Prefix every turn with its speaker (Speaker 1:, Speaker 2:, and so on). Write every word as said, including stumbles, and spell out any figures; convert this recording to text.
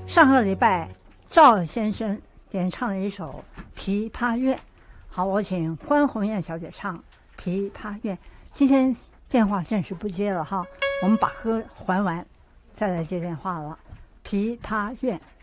Speaker 1: 上个礼拜赵先生演唱了一首《琵琶怨》，好，我请关红艳小姐唱《琵琶怨》。今天电话暂时不接了哈，我们把歌还完，再来接电话了。《琵琶怨》。